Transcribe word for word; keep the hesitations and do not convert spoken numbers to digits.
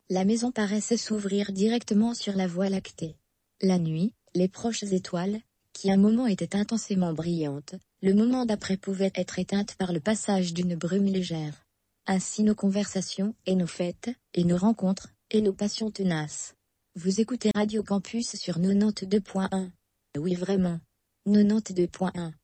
la maison paraissait s'ouvrir directement sur la Voie lactée. La nuit, les proches étoiles, qui un moment étaient intensément brillantes, le moment d'après pouvaient être éteintes par le passage d'une brume légère. Ainsi nos conversations, et nos fêtes, et nos rencontres, et nos passions tenaces. Vous écoutez Radio Campus sur quatre-vingt-deux point un. Oui vraiment. quatre-vingt-deux point un.